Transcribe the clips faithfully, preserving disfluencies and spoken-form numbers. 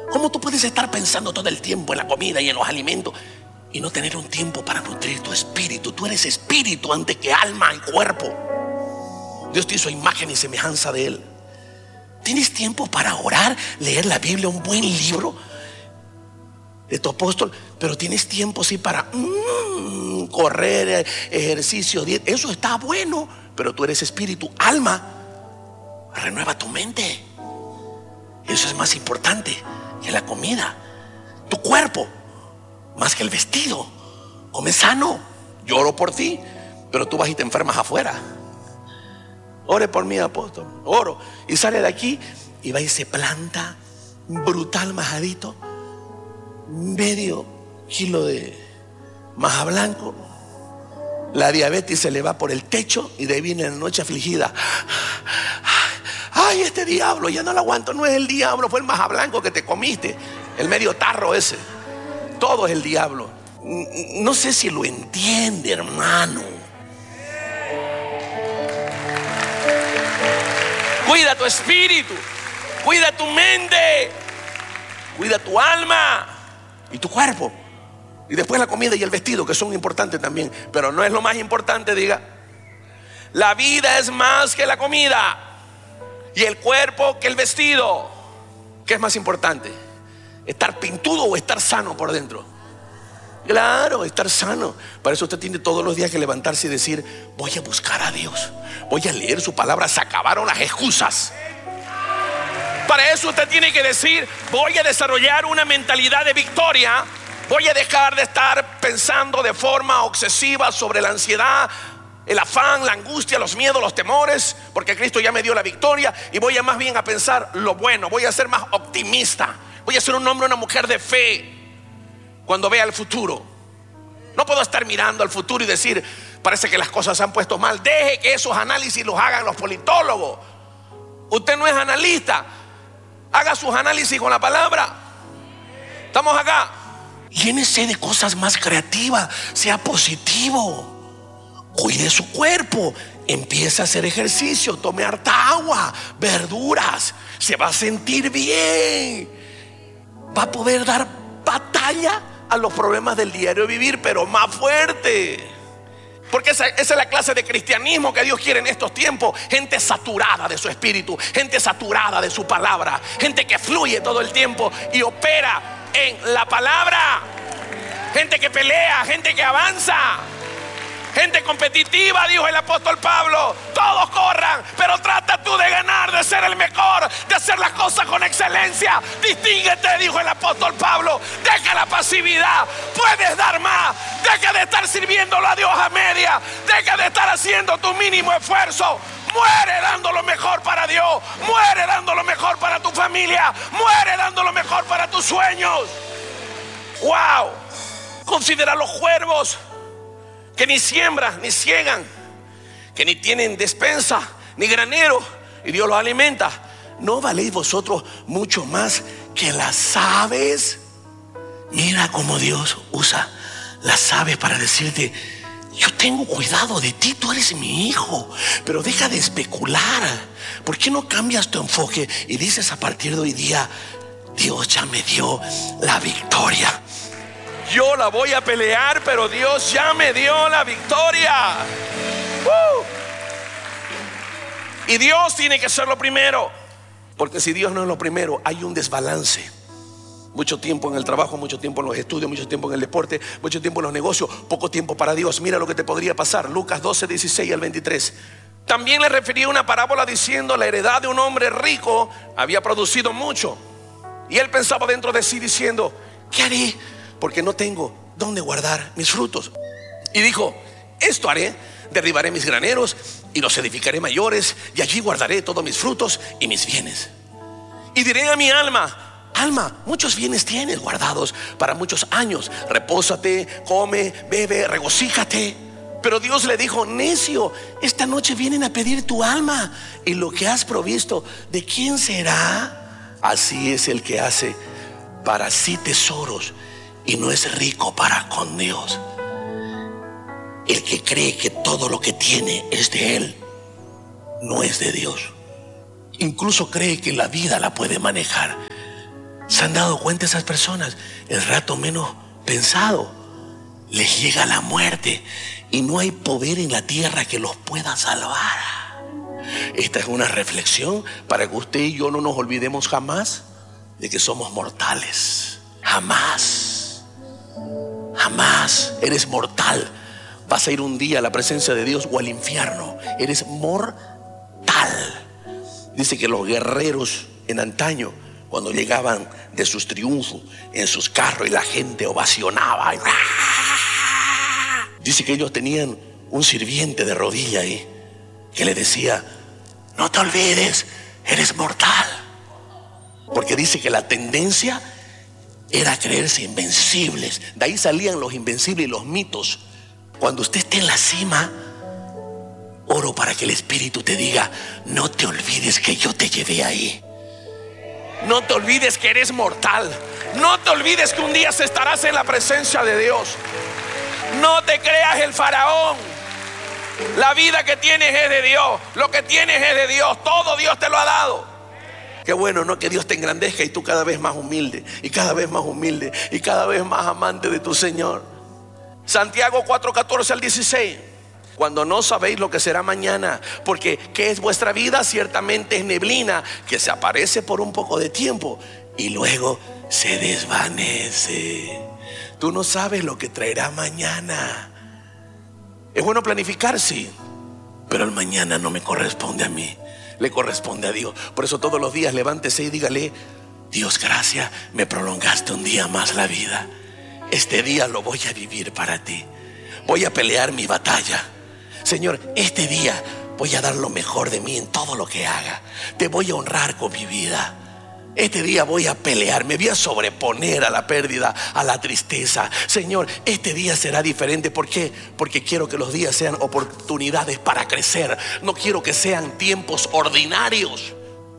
¿Cómo tú puedes estar pensando todo el tiempo en la comida y en los alimentos y no tener un tiempo para nutrir tu espíritu? Tú eres espíritu antes que alma y cuerpo. Dios te hizo imagen y semejanza de Él. ¿Tienes tiempo para orar, leer la Biblia, un buen libro de tu apóstol? Pero tienes tiempo sí para mmm, correr, ejercicio, dieta. Eso está bueno, pero tú eres espíritu, alma. Renueva tu mente. Eso es más importante que la comida. Tu cuerpo, más que el vestido. Come sano. Yo oro por ti, pero tú vas y te enfermas afuera. Ore por mí, apóstol. Oro. Y sale de aquí y va y se planta brutal majadito, medio kilo de maja blanco. La diabetes se le va por el techo y de ahí viene la noche afligida. Ay, este diablo, ya no lo aguanto. No es el diablo, fue el maja blanco que te comiste, el medio tarro ese. Todo es el diablo. No sé si lo entiende, hermano. Cuida tu espíritu, cuida tu mente, cuida tu alma y tu cuerpo. Y después la comida y el vestido, que son importantes también, pero no es lo más importante. Diga: la vida es más que la comida y el cuerpo que el vestido. ¿Qué es más importante? ¿Estar pintudo o estar sano por dentro? Claro, estar sano. Para eso usted tiene todos los días que levantarse y decir: voy a buscar a Dios, voy a leer su palabra. Se acabaron las excusas. Para eso usted tiene que decir: voy a desarrollar una mentalidad de victoria. Voy a dejar de estar pensando de forma obsesiva sobre la ansiedad, el afán, la angustia, los miedos, los temores, porque Cristo ya me dio la victoria. Y voy a más bien a pensar lo bueno. Voy a ser más optimista. Voy a ser un hombre, una mujer de fe cuando vea el futuro. No puedo estar mirando al futuro y decir: parece que las cosas se han puesto mal. Deje que esos análisis los hagan los politólogos. Usted no es analista. Haga sus análisis con la palabra. Estamos acá. Llénese de cosas más creativas. Sea positivo. Cuide su cuerpo. Empiece a hacer ejercicio. Tome harta agua, verduras. Se va a sentir bien. Va a poder dar batalla a los problemas del diario vivir, pero más fuerte. Porque esa, esa es la clase de cristianismo que Dios quiere en estos tiempos. Gente saturada de su espíritu, gente saturada de su palabra, gente que fluye todo el tiempo y opera en la palabra. Gente que pelea, gente que avanza, gente competitiva, dijo el apóstol Pablo. Todos corran, pero trata tú de ganar, de ser el mejor, de hacer las cosas con excelencia. Distínguete, dijo el apóstol Pablo. Deja la pasividad, puedes dar más. Deja de estar sirviéndolo a Dios a media. Deja de estar haciendo tu mínimo esfuerzo. Muere dando lo mejor para Dios. Muere dando lo mejor para tu familia. Muere dando lo mejor para tus sueños. Wow. Considera los cuervos, que ni siembran ni ciegan, que ni tienen despensa ni granero, y Dios los alimenta. ¿No valéis vosotros mucho más que las aves? Mira cómo Dios usa las aves para decirte: yo tengo cuidado de ti, tú eres mi hijo. Pero deja de especular. ¿Por qué no cambias tu enfoque y dices: a partir de hoy día, Dios ya me dio la victoria? Yo la voy a pelear, pero Dios ya me dio la victoria. ¡Uh! Y Dios tiene que ser lo primero, porque si Dios no es lo primero, hay un desbalance. Mucho tiempo en el trabajo, mucho tiempo en los estudios, mucho tiempo en el deporte, mucho tiempo en los negocios, poco tiempo para Dios. Mira lo que te podría pasar. Lucas doce, dieciséis al veintitrés. También le refería una parábola diciendo: la heredad de un hombre rico había producido mucho. Y él pensaba dentro de sí diciendo: ¿qué haré? Porque no tengo dónde guardar mis frutos. Y dijo: esto haré: derribaré mis graneros y los edificaré mayores, y allí guardaré todos mis frutos y mis bienes. Y diré a mi alma: alma, muchos bienes tienes guardados para muchos años. Repósate, come, bebe, regocíjate. Pero Dios le dijo: necio, esta noche vienen a pedir tu alma, y lo que has provisto, ¿de quién será? Así es el que hace para sí tesoros y no es rico para con Dios. El que cree que todo lo que tiene es de él, no es de Dios. Incluso cree que la vida la puede manejar ¿Se han dado cuenta esas personas? El rato menos pensado les llega la muerte y no hay poder en la tierra que los pueda salvar. Esta es una reflexión para que usted y yo no nos olvidemos jamás de que somos mortales. Jamás, jamás eres mortal. Vas a ir un día a la presencia de Dios o al infierno. Eres mortal. Dice que los guerreros en antaño, cuando llegaban de sus triunfos en sus carros y la gente ovacionaba, y dice que ellos tenían un sirviente de rodilla ahí que le decía: no te olvides, eres mortal. Porque dice que la tendencia era creerse invencibles. De ahí salían los invencibles y los mitos. Cuando usted esté en la cima, oro para que el Espíritu te diga: no te olvides que yo te llevé ahí. No te olvides que eres mortal. No te olvides que un día estarás en la presencia de Dios. No te creas el faraón. La vida que tienes es de Dios. Lo que tienes es de Dios. Todo Dios te lo ha dado. Qué bueno, ¿no? Que Dios te engrandezca y tú cada vez más humilde, y cada vez más humilde, y cada vez más amante de tu Señor. Santiago cuatro, catorce al dieciséis. Cuando no sabéis lo que será mañana, porque ¿qué es vuestra vida? Ciertamente es neblina que se aparece por un poco de tiempo y luego se desvanece. Tú no sabes lo que traerá mañana. Es bueno planificar, sí, pero el mañana no me corresponde a mí, le corresponde a Dios. Por eso todos los días levántese y dígale: Dios, gracias, me prolongaste un día más la vida. Este día lo voy a vivir para ti. Voy a pelear mi batalla. Señor, este día voy a dar lo mejor de mí en todo lo que haga. Te voy a honrar con mi vida. Este día voy a pelear, me voy a sobreponer a la pérdida, a la tristeza. Señor, este día será diferente. ¿Por qué? Porque quiero que los días sean oportunidades para crecer. No quiero que sean tiempos ordinarios.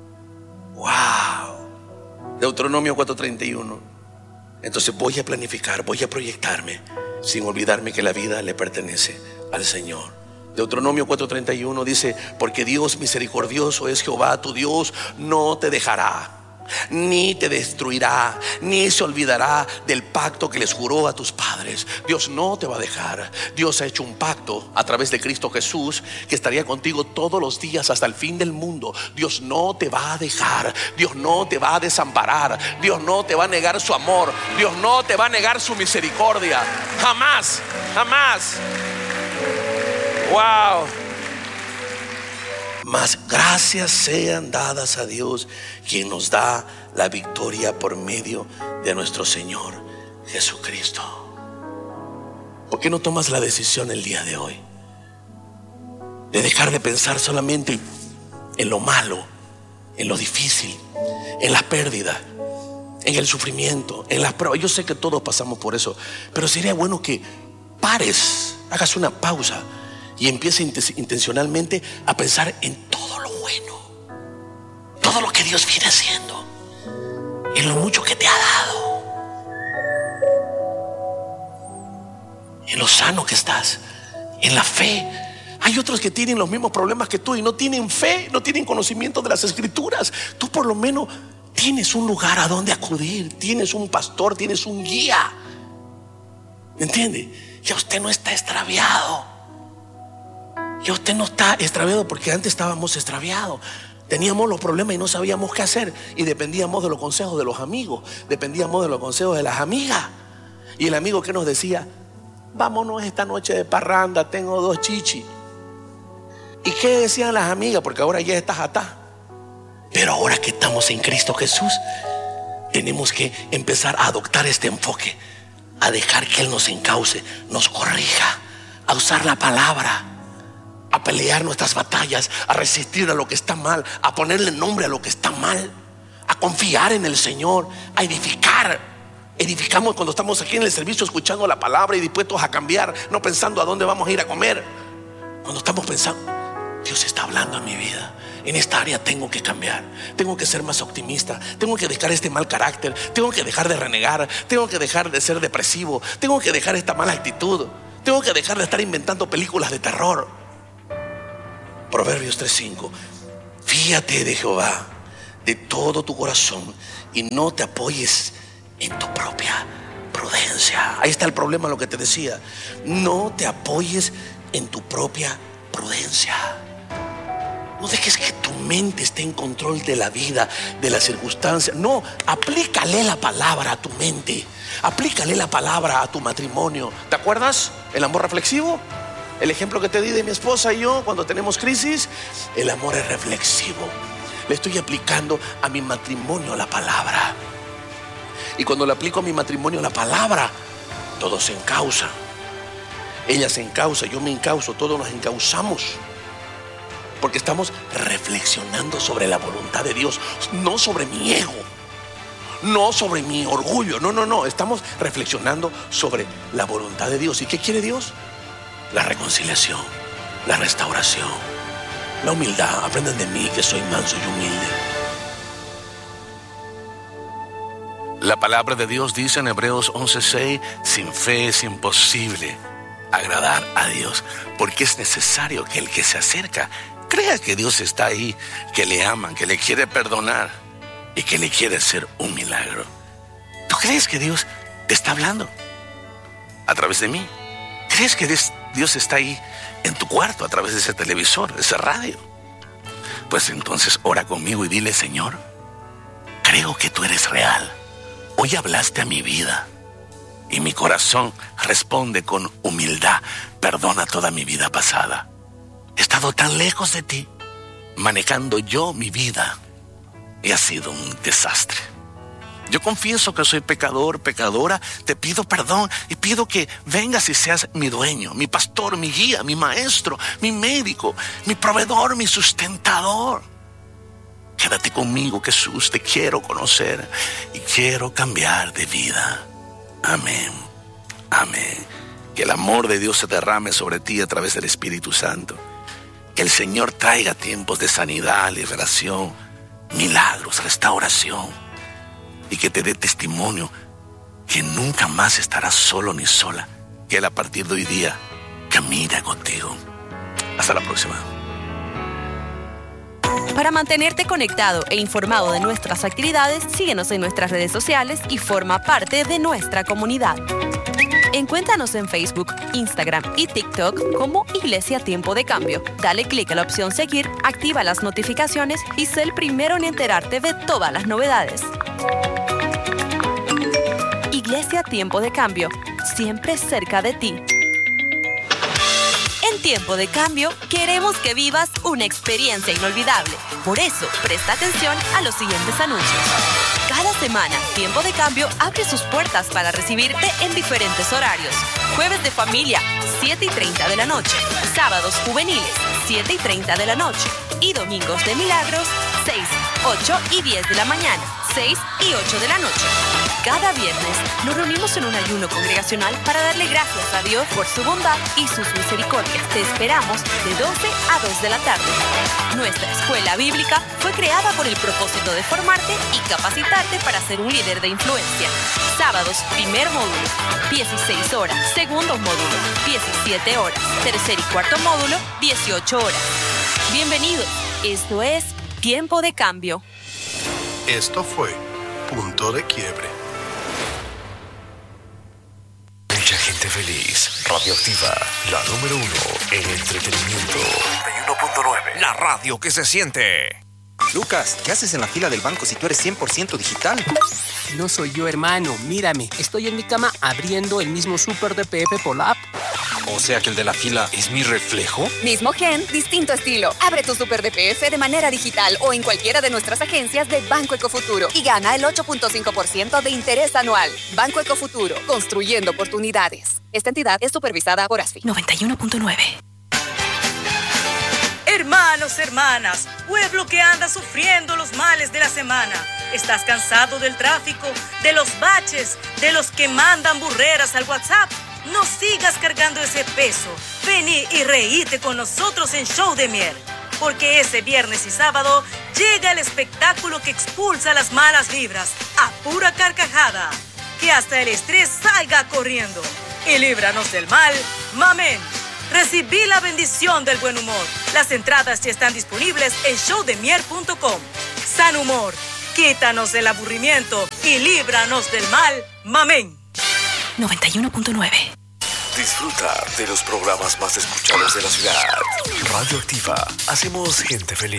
Wow. Deuteronomio cuatro treinta y uno. Entonces voy a planificar, voy a proyectarme, sin olvidarme que la vida le pertenece al Señor. Deuteronomio cuatro treinta y uno dice: porque Dios misericordioso es Jehová tu Dios, no te dejará, ni te destruirá, ni se olvidará del pacto que les juró a tus padres. Dios no te va a dejar. Dios ha hecho un pacto a través de Cristo Jesús que estaría contigo todos los días hasta el fin del mundo. Dios no te va a dejar. Dios no te va a desamparar. Dios no te va a negar su amor. Dios no te va a negar su misericordia. Jamás, jamás. Wow. Mas gracias sean dadas a Dios, quien nos da la victoria por medio de nuestro Señor Jesucristo. ¿Por qué no tomas la decisión el día de hoy de dejar de pensar solamente en lo malo, en lo difícil, en la pérdida, en el sufrimiento, en las pruebas? Yo sé que todos pasamos por eso, pero sería bueno que pares, hagas una pausa y empiece intencionalmente a pensar en todo lo bueno, todo lo que Dios viene haciendo, en lo mucho que te ha dado, en lo sano que estás, en la fe. Hay otros que tienen los mismos problemas que tú y no tienen fe, no tienen conocimiento de las Escrituras. Tú por lo menos tienes un lugar a donde acudir, tienes un pastor, tienes un guía. ¿Me entiende? Ya usted no está extraviado. Ya usted no está extraviado, porque antes estábamos extraviados. Teníamos los problemas y no sabíamos qué hacer, y dependíamos de los consejos de los amigos, dependíamos de los consejos de las amigas. Y el amigo que nos decía: vámonos esta noche de parranda, tengo dos chichis. ¿Y qué decían las amigas? Porque ahora ya estás atá. Pero ahora que estamos en Cristo Jesús, tenemos que empezar a adoptar este enfoque, a dejar que Él nos encauce, nos corrija, a usar la palabra, a pelear nuestras batallas, a resistir a lo que está mal, a ponerle nombre a lo que está mal, a confiar en el Señor, a edificar. Edificamos cuando estamos aquí en el servicio escuchando la palabra y dispuestos a cambiar, no pensando a dónde vamos a ir a comer. Cuando estamos pensando: Dios está hablando en mi vida, en esta área tengo que cambiar, tengo que ser más optimista, tengo que dejar este mal carácter, tengo que dejar de renegar, tengo que dejar de ser depresivo, tengo que dejar esta mala actitud, tengo que dejar de estar inventando películas de terror. Proverbios tres cinco. Fíate de Jehová de todo tu corazón y no te apoyes en tu propia prudencia. Ahí está el problema, lo que te decía. No te apoyes en tu propia prudencia. No dejes que tu mente esté en control de la vida, de las circunstancias. No, aplícale la palabra a tu mente. Aplícale la palabra a tu matrimonio. ¿Te acuerdas? El amor reflexivo. El ejemplo que te di de mi esposa y yo cuando tenemos crisis. El amor es reflexivo. Le estoy aplicando a mi matrimonio la palabra. Y cuando le aplico a mi matrimonio la palabra, todo se encausa. Ella se encausa, yo me encauso, todos nos encauzamos. Porque estamos reflexionando sobre la voluntad de Dios, no sobre mi ego, no sobre mi orgullo. No, no, no. Estamos reflexionando sobre la voluntad de Dios. ¿Y qué quiere Dios? La reconciliación, la restauración, la humildad. Aprendan de mí que soy manso y humilde. La palabra de Dios dice en Hebreos once seis: sin fe es imposible agradar a Dios, porque es necesario que el que se acerca crea que Dios está ahí, que le ama, que le quiere perdonar y que le quiere hacer un milagro. ¿Tú crees que Dios te está hablando a través de mí? ¿Crees que Dios está ahí en tu cuarto a través de ese televisor, de ese radio? Pues entonces ora conmigo y dile: Señor, creo que tú eres real. Hoy hablaste a mi vida y mi corazón responde con humildad. Perdona toda mi vida pasada. He estado tan lejos de ti, manejando yo mi vida, y ha sido un desastre. Yo confieso que soy pecador, pecadora. Te pido perdón y pido que vengas y seas mi dueño, mi pastor, mi guía, mi maestro, mi médico, mi proveedor, mi sustentador. Quédate conmigo, Jesús, te quiero conocer y quiero cambiar de vida. Amén, amén. Que el amor de Dios se derrame sobre ti a través del Espíritu Santo. Que el Señor traiga tiempos de sanidad, liberación, milagros, restauración. Y que te dé testimonio que nunca más estarás solo ni sola. Que Él a partir de hoy día camina contigo. Hasta la próxima. Para mantenerte conectado e informado de nuestras actividades, síguenos en nuestras redes sociales y forma parte de nuestra comunidad. Encuéntranos en Facebook, Instagram y TikTok como Iglesia Tiempo de Cambio. Dale clic a la opción Seguir, activa las notificaciones y sé el primero en enterarte de todas las novedades. Iglesia Tiempo de Cambio, siempre cerca de ti. En Tiempo de Cambio, queremos que vivas una experiencia inolvidable. Por eso, presta atención a los siguientes anuncios. Cada semana, Tiempo de Cambio abre sus puertas para recibirte en diferentes horarios. Jueves de familia, siete y treinta de la noche. Sábados juveniles, siete y treinta de la noche. Y domingos de milagros, seis, ocho y diez de la mañana. seis y ocho de la noche. Cada viernes nos reunimos en un ayuno congregacional para darle gracias a Dios por su bondad y sus misericordias. Te esperamos de doce a dos de la tarde. Nuestra escuela bíblica fue creada con el propósito de formarte y capacitarte para ser un líder de influencia. Sábados, primer módulo, dieciséis horas. Segundo módulo, diecisiete horas. Tercer y cuarto módulo, dieciocho horas. Bienvenidos. Esto es Tiempo de Cambio. Esto fue Punto de Quiebre. Mucha gente feliz. Radioactiva, la número uno en entretenimiento. noventa y uno punto nueve. La radio que se siente. Lucas, ¿qué haces en la fila del banco si tú eres cien por ciento digital? No soy yo, hermano. Mírame, estoy en mi cama abriendo el mismo Super D P F por la app. O sea que el de la fila es mi reflejo. Mismo gen, distinto estilo. Abre tu Super D P F de manera digital o en cualquiera de nuestras agencias de Banco Ecofuturo y gana el ocho punto cinco por ciento de interés anual. Banco Ecofuturo, construyendo oportunidades. Esta entidad es supervisada por A S F I. noventa y uno punto nueve. Hermanos, hermanas, pueblo que anda sufriendo los males de la semana. ¿Estás cansado del tráfico, de los baches, de los que mandan burreras al WhatsApp? No sigas cargando ese peso. Vení y reíte con nosotros en Show de Mier. Porque ese viernes y sábado llega el espectáculo que expulsa las malas vibras a pura carcajada. Que hasta el estrés salga corriendo. Y líbranos del mal, mamén. Recibí la bendición del buen humor. Las entradas ya están disponibles en show de mier punto com. San humor, quítanos del aburrimiento y líbranos del mal. Mamén. noventa y uno punto nueve. Disfruta de los programas más escuchados de la ciudad. Radio Activa. Hacemos gente feliz.